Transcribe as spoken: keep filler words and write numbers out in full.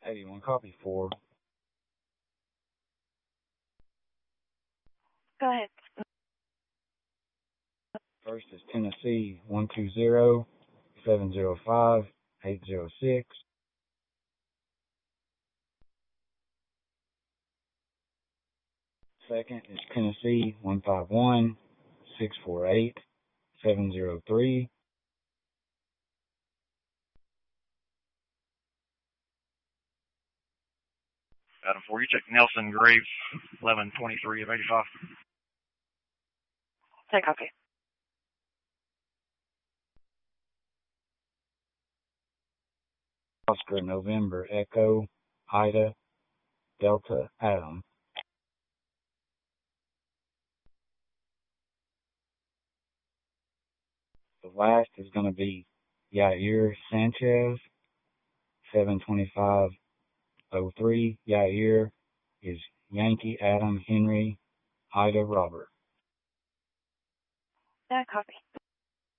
eighty-one copy for. Go ahead. First is Tennessee one two zero seven zero five eight zero six. Second is Tennessee one five one six four eight seven zero three. Adam four, you check Nelson Graves, eleven twenty-three of eighty-five. Take copy. Oscar November Echo Ida Delta Adam. The last is going to be Yair Sanchez seven twenty-five oh three. Yair is Yankee Adam Henry Ida Robert. Yeah, copy.